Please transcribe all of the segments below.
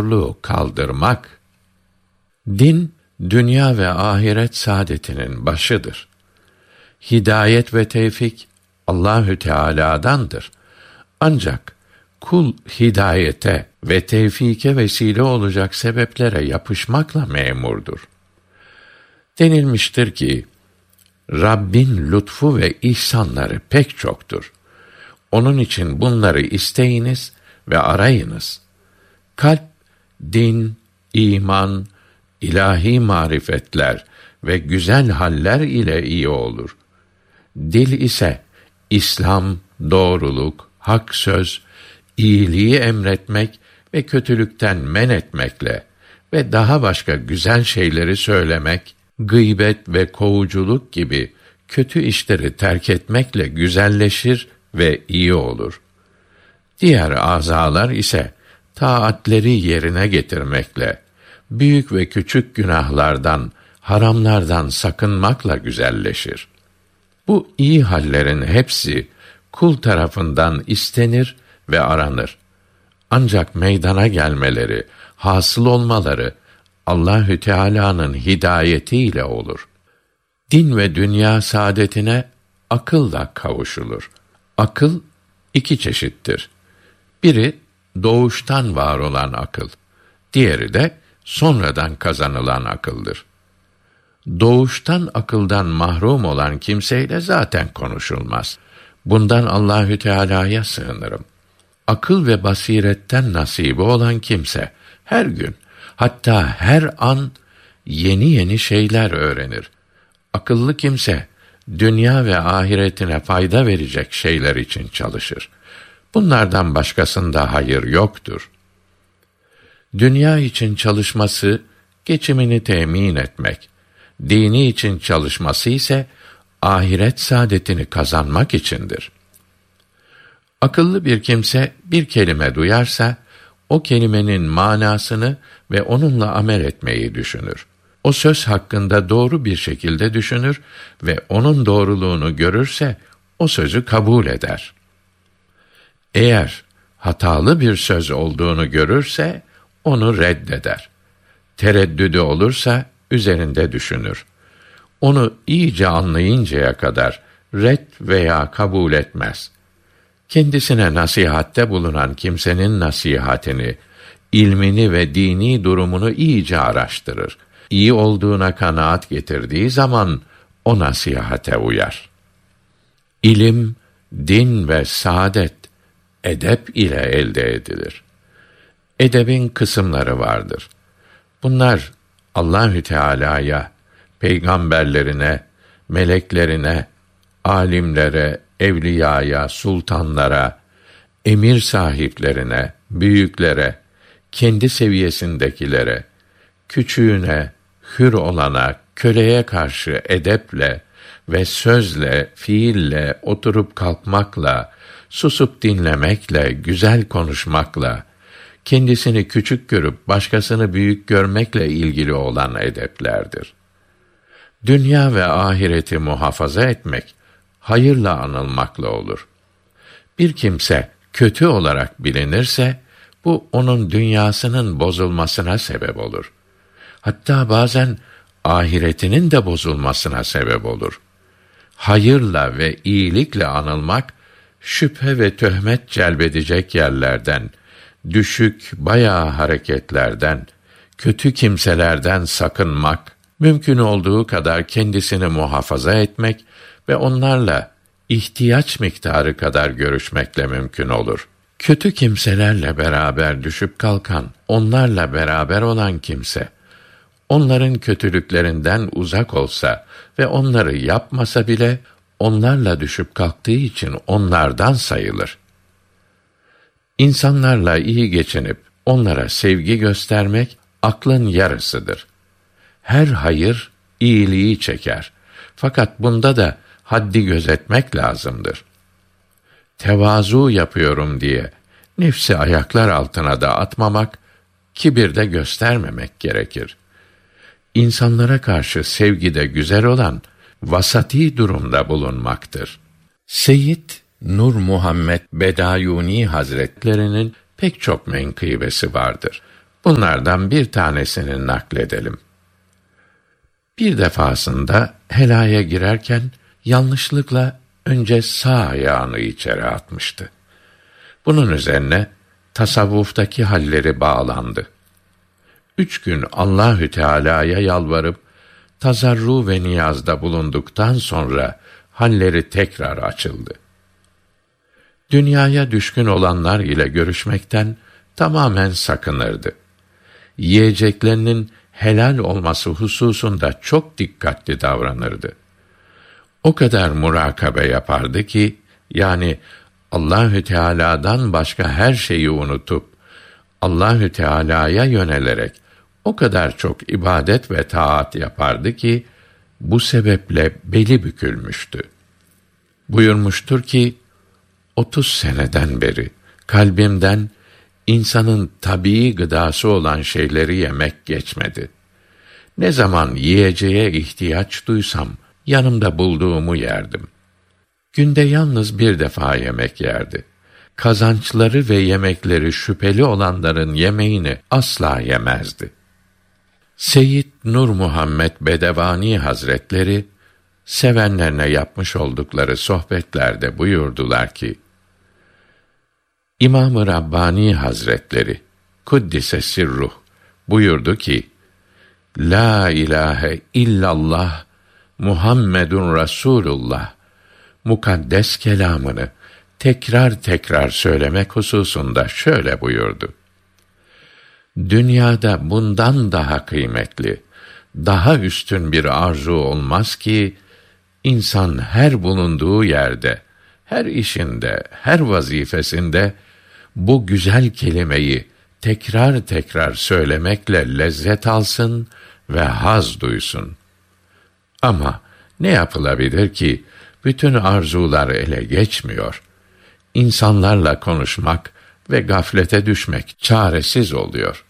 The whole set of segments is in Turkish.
zorluğu kaldırmak. Din, dünya ve ahiret saadetinin başıdır. Hidayet ve tevfik Allahü Teala'dandır. Ancak kul hidayete ve tevfike vesile olacak sebeplere yapışmakla memurdur. Denilmiştir ki, Rabbin lütfu ve ihsanları pek çoktur. Onun için bunları isteyiniz ve arayınız. Kalp, din, iman, ilahi marifetler ve güzel haller ile iyi olur. Dil ise İslam, doğruluk, hak söz, iyiliği emretmek ve kötülükten men etmekle ve daha başka güzel şeyleri söylemek, gıybet ve kovuculuk gibi kötü işleri terk etmekle güzelleşir ve iyi olur. Diğer azalar ise taatleri yerine getirmekle, büyük ve küçük günahlardan, haramlardan sakınmakla güzelleşir. Bu iyi hallerin hepsi kul tarafından istenir ve aranır. Ancak meydana gelmeleri, hasıl olmaları Allahü Teala'nın hidayetiyle olur. Din ve dünya saadetine akılla kavuşulur. Akıl iki çeşittir. Biri doğuştan var olan akıl, diğeri de sonradan kazanılan akıldır. Doğuştan akıldan mahrum olan kimseyle zaten konuşulmaz. Bundan Allahü Teala'ya sığınırım. Akıl ve basiretten nasibi olan kimse her gün, hatta her an yeni yeni şeyler öğrenir. Akıllı kimse dünya ve ahiretine fayda verecek şeyler için çalışır. Bunlardan başkasında hayır yoktur. Dünya için çalışması geçimini temin etmek, dini için çalışması ise ahiret saadetini kazanmak içindir. Akıllı bir kimse bir kelime duyarsa, o kelimenin manasını ve onunla amel etmeyi düşünür. O söz hakkında doğru bir şekilde düşünür ve onun doğruluğunu görürse, o sözü kabul eder. Eğer hatalı bir söz olduğunu görürse, onu reddeder. Tereddüdü olursa, üzerinde düşünür. Onu iyice anlayıncaya kadar red veya kabul etmez. Kendisine nasihatte bulunan kimsenin nasihatini, ilmini ve dini durumunu iyice araştırır. İyi olduğuna kanaat getirdiği zaman o nasihate uyar. İlim, din ve saadet edep ile elde edilir. Edebin kısımları vardır. Bunlar Allahü Teala'ya, peygamberlerine, meleklerine, alimlere, evliyaya, sultanlara, emir sahiplerine, büyüklere, kendi seviyesindekilere, küçüğüne, hür olana, köleye karşı edeple ve sözle, fiille, oturup kalkmakla, susup dinlemekle, güzel konuşmakla, kendisini küçük görüp başkasını büyük görmekle ilgili olan edeplerdir. Dünya ve ahireti muhafaza etmek, hayırla anılmakla olur. Bir kimse kötü olarak bilinirse, bu onun dünyasının bozulmasına sebep olur. Hatta bazen ahiretinin de bozulmasına sebep olur. Hayırla ve iyilikle anılmak, şüphe ve töhmet celbedecek yerlerden, düşük, bayağı hareketlerden, kötü kimselerden sakınmak, mümkün olduğu kadar kendisini muhafaza etmek ve onlarla ihtiyaç miktarı kadar görüşmekle mümkün olur. Kötü kimselerle beraber düşüp kalkan, onlarla beraber olan kimse, onların kötülüklerinden uzak olsa ve onları yapmasa bile, onlarla düşüp kalktığı için onlardan sayılır. İnsanlarla iyi geçinip, onlara sevgi göstermek, aklın yarısıdır. Her hayır, iyiliği çeker. Fakat bunda da haddi gözetmek lazımdır. Tevazu yapıyorum diye, nefsi ayaklar altına da atmamak, kibir de göstermemek gerekir. İnsanlara karşı sevgide güzel olan, vasati durumda bulunmaktır. Seyyid Nur Muhammed Bedayuni Hazretlerinin pek çok menkıbesi vardır. Bunlardan bir tanesini nakledelim. Bir defasında helaya girerken yanlışlıkla önce sağ ayağını içeri atmıştı. Bunun üzerine tasavvuftaki halleri bağlandı. 3 gün Allahü Teala'ya yalvarıp tazarru ve niyazda bulunduktan sonra halleri tekrar açıldı. Dünyaya düşkün olanlar ile görüşmekten tamamen sakınırdı. Yiyeceklerinin helal olması hususunda çok dikkatli davranırdı. O kadar murakabe yapardı ki, yani Allahü Teala'dan başka her şeyi unutup Allahü Teala'ya yönelerek o kadar çok ibadet ve taat yapardı ki bu sebeple beli bükülmüştü. Buyurmuştur ki 30 seneden beri kalbimden insanın tabii gıdası olan şeyleri yemek geçmedi. Ne zaman yiyeceğe ihtiyaç duysam yanımda bulduğumu yerdim. Günde yalnız bir defa yemek yerdi. Kazançları ve yemekleri şüpheli olanların yemeğini asla yemezdi. Seyyid Nur Muhammed Bedevani Hazretleri, sevenlerine yapmış oldukları sohbetlerde buyurdular ki, İmam-ı Rabbani Hazretleri, Kuddise Sirruh, buyurdu ki, La ilahe illallah Muhammedun Resulullah mukaddes kelamını tekrar tekrar söylemek hususunda şöyle buyurdu. Dünyada bundan daha kıymetli, daha üstün bir arzu olmaz ki, insan her bulunduğu yerde, her işinde, her vazifesinde bu güzel kelimeyi tekrar tekrar söylemekle lezzet alsın ve haz duysun. Ama ne yapılabilir ki bütün arzular ele geçmiyor. İnsanlarla konuşmak ve gaflete düşmek çaresiz oluyor.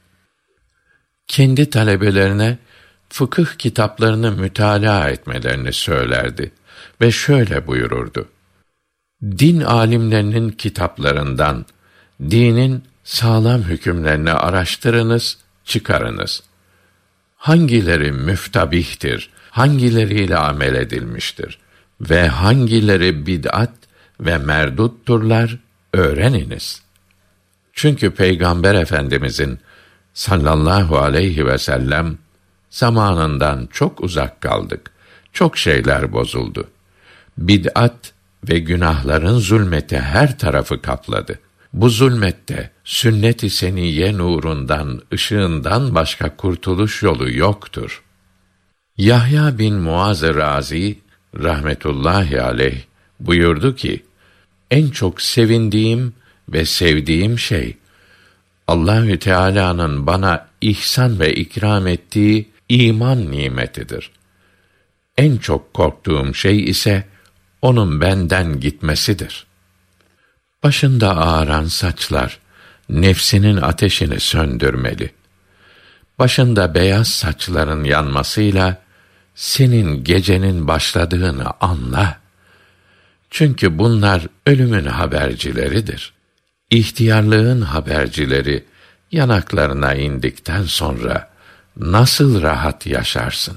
Kendi talebelerine fıkıh kitaplarını mütalaa etmelerini söylerdi ve şöyle buyururdu. Din alimlerinin kitaplarından dinin sağlam hükümlerini araştırınız, çıkarınız. Hangileri müftabihtir, hangileriyle amel edilmiştir ve hangileri bid'at ve merdutturlar, öğreniniz. Çünkü Peygamber Efendimizin sallallahu aleyhi ve sellem zamanından çok uzak kaldık. Çok şeyler bozuldu. Bid'at ve günahların zulmeti her tarafı kapladı. Bu zulmette sünnet-i seniyye nurundan, ışığından başka kurtuluş yolu yoktur. Yahya bin Muaz-ı Razi rahmetullahi aleyh buyurdu ki, en çok sevindiğim ve sevdiğim şey Allahü Teala'nın bana ihsan ve ikram ettiği iman nimetidir. En çok korktuğum şey ise onun benden gitmesidir. Başında ağaran saçlar nefsinin ateşini söndürmeli. Başında beyaz saçların yanmasıyla senin gecenin başladığını anla. Çünkü bunlar ölümün habercileridir. İhtiyarlığın habercileri yanaklarına indikten sonra nasıl rahat yaşarsın?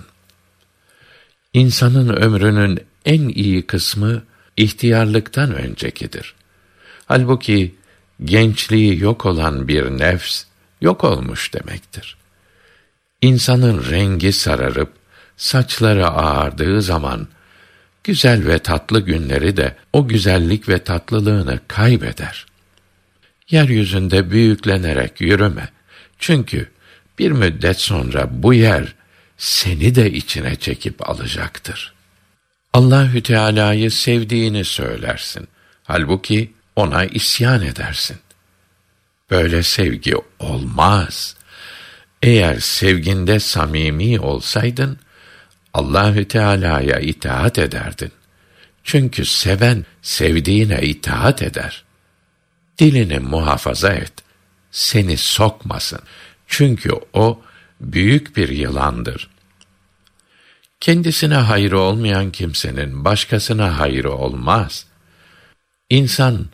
İnsanın ömrünün en iyi kısmı ihtiyarlıktan öncekidir. Halbuki gençliği yok olan bir nefs yok olmuş demektir. İnsanın rengi sararıp saçları ağardığı zaman güzel ve tatlı günleri de o güzellik ve tatlılığını kaybeder. Yeryüzünde büyüklenerek yürüme. Çünkü bir müddet sonra bu yer seni de içine çekip alacaktır. Allahü Teala'yı sevdiğini söylersin. Halbuki ona isyan edersin. Böyle sevgi olmaz. Eğer sevginde samimi olsaydın, Allahü Teala'ya itaat ederdin. Çünkü seven sevdiğine itaat eder. Dilini muhafaza et. Seni sokmasın. Çünkü o büyük bir yılandır. Kendisine hayrı olmayan kimsenin başkasına hayrı olmaz. İnsan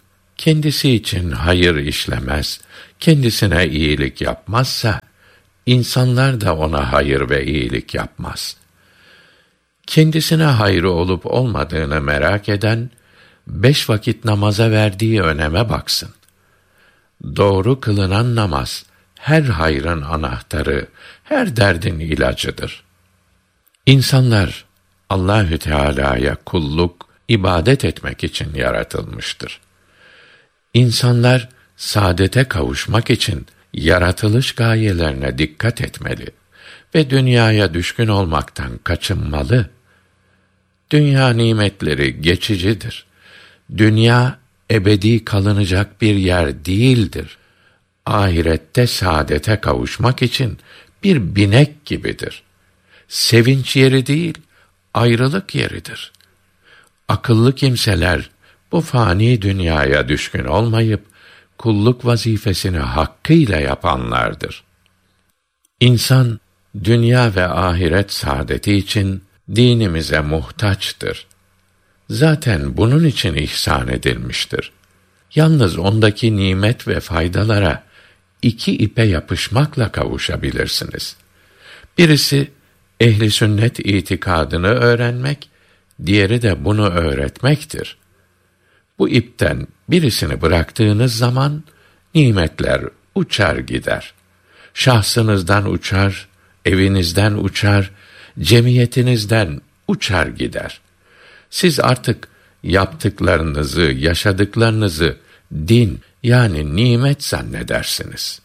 kendisi için hayır işlemez, kendisine iyilik yapmazsa, insanlar da ona hayır ve iyilik yapmaz. Kendisine hayrı olup olmadığını merak eden, 5 vakit namaza verdiği öneme baksın. Doğru kılınan namaz, her hayrın anahtarı, her derdin ilacıdır. İnsanlar, Allahü Teala'ya kulluk, ibadet etmek için yaratılmıştır. İnsanlar, saadete kavuşmak için, yaratılış gayelerine dikkat etmeli ve dünyaya düşkün olmaktan kaçınmalı. Dünya nimetleri geçicidir. Dünya, ebedi kalınacak bir yer değildir. Ahirette saadete kavuşmak için bir binek gibidir. Sevinç yeri değil, ayrılık yeridir. Akıllı kimseler, bu fani dünyaya düşkün olmayıp, kulluk vazifesini hakkıyla yapanlardır. İnsan, dünya ve ahiret saadeti için dinimize muhtaçtır. Zaten bunun için ihsan edilmiştir. Yalnız ondaki nimet ve faydalara 2 ipe yapışmakla kavuşabilirsiniz. Birisi, ehli sünnet itikadını öğrenmek, diğeri de bunu öğretmektir. Bu ipten birisini bıraktığınız zaman, nimetler uçar gider. Şahsınızdan uçar, evinizden uçar, cemiyetinizden uçar gider. Siz artık yaptıklarınızı, yaşadıklarınızı din, yani nimet zannedersiniz.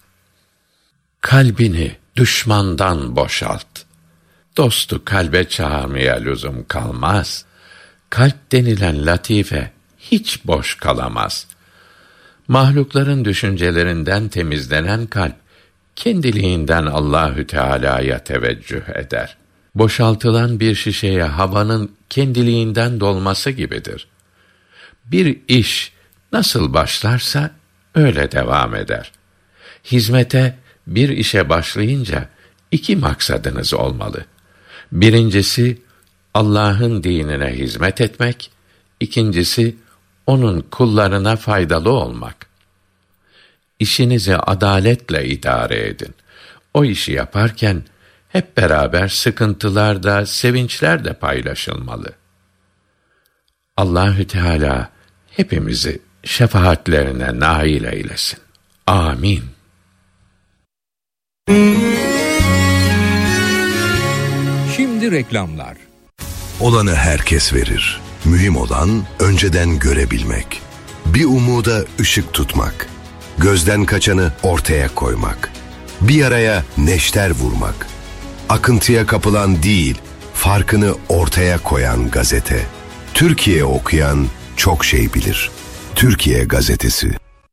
Kalbini düşmandan boşalt. Dostu kalbe çağırmaya lüzum kalmaz. Kalp denilen latife hiç boş kalamaz. Mahlukların düşüncelerinden temizlenen kalp, kendiliğinden Allahü Teala'ya teveccüh eder. Boşaltılan bir şişeye havanın kendiliğinden dolması gibidir. Bir iş nasıl başlarsa öyle devam eder. Hizmete, bir işe başlayınca 2 maksadınız olmalı. Birincisi, Allah'ın dinine hizmet etmek, ikincisi, onun kullarına faydalı olmak. İşinizi adaletle idare edin. O işi yaparken, hep beraber sıkıntılar da, sevinçler de paylaşılmalı. Allahü Teala hepimizi şefaatlerine nail eylesin. Amin. Şimdi reklamlar. Olanı herkes verir. Mühim olan önceden görebilmek. Bir umuda ışık tutmak. Gözden kaçanı ortaya koymak. Bir araya neşter vurmak. Akıntıya kapılan değil, farkını ortaya koyan gazete. Türkiye okuyan çok şey bilir. Türkiye Gazetesi.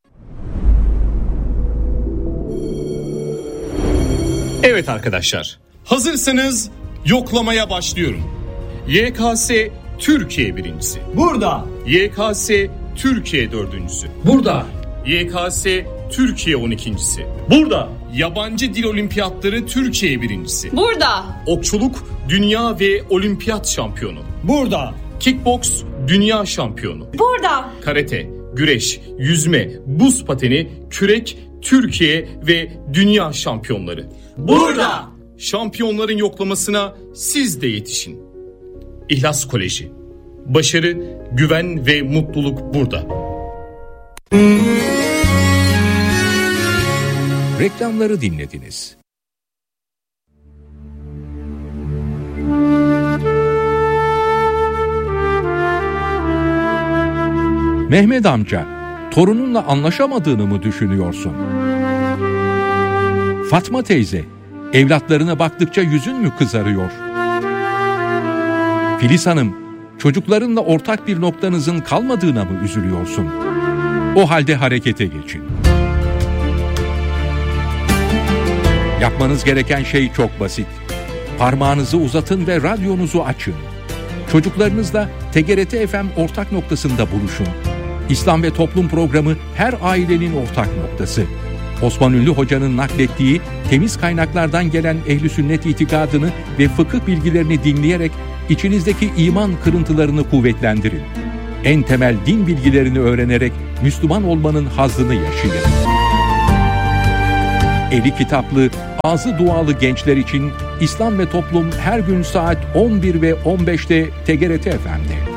Evet arkadaşlar, hazırsanız yoklamaya başlıyorum. YKS Türkiye birincisi. Burada. YKS Türkiye dördüncüsü. Burada. YKS Türkiye 12.'si. Burada. Yabancı dil olimpiyatları Türkiye birincisi. Burada. Okçuluk dünya ve olimpiyat şampiyonu. Burada. Kickboks dünya şampiyonu. Burada. Karate, güreş, yüzme, buz pateni, kürek, Türkiye ve dünya şampiyonları. Burada. Şampiyonların yoklamasına siz de yetişin. İhlas Koleji. Başarı, güven ve mutluluk burada. Reklamları dinlediniz. Mehmet amca, torununla anlaşamadığını mı düşünüyorsun? Fatma teyze, evlatlarına baktıkça yüzün mü kızarıyor? Filiz Hanım, çocuklarınla ortak bir noktanızın kalmadığına mı üzülüyorsun? O halde harekete geçin. Yapmanız gereken şey çok basit. Parmağınızı uzatın ve radyonuzu açın. Çocuklarınızla TGRT FM ortak noktasında buluşun. İslam ve Toplum programı her ailenin ortak noktası. Osman Ünlü Hoca'nın naklettiği temiz kaynaklardan gelen ehl-i sünnet itikadını ve fıkıh bilgilerini dinleyerek içinizdeki iman kırıntılarını kuvvetlendirin. En temel din bilgilerini öğrenerek Müslüman olmanın hazzını yaşayın. Eli kitaplı, ağzı dualı gençler için İslam ve Toplum her gün saat 11 ve 15'te TGRT FM'de.